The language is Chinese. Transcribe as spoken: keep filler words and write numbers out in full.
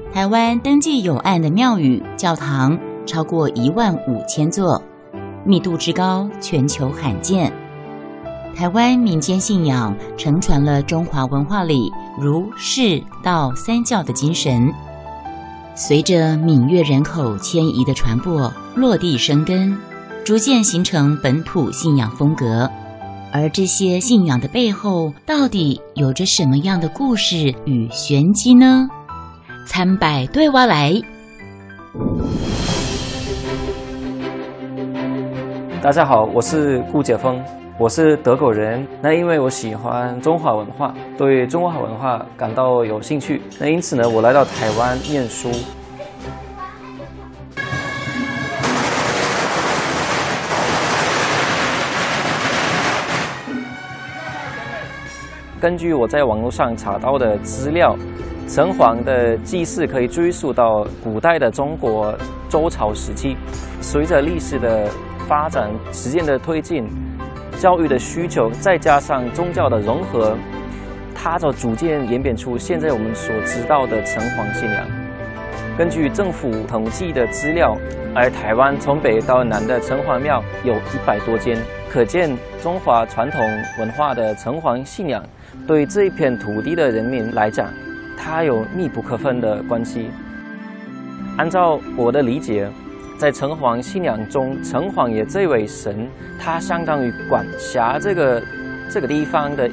台湾登记有案的庙宇、教堂超过一万五千座，密度之高，全球罕见。台湾民间信仰承传了中华文化里儒、释、道三教的精神，随着闽粤人口迁移的传播，落地生根，逐渐形成本土信仰风格。而这些信仰的背后，到底有着什么样的故事与玄机呢？参拜对我来。 大家好，我是顾解峰，我是德国人。那因为我喜欢中华文化，对中华文化感到有兴趣，那因此呢，我来到台湾念书。根据我在网络上查到的资料，城隍的祭祀可以追溯到古代的中国周朝时期。随着历史的发展、时间的推进、教育的需求，再加上宗教的融合，它就逐渐演变出现在我们所知道的城隍信仰。根据政府统计的资料，而台湾从北到南的城隍庙有一百多间，可见中华传统文化的城隍信仰对这一片土地的人民来讲，它有密不可分的关系。按照我的理解，在城隍信仰中，城隍爷这位神，他相当于管辖这个这个地方的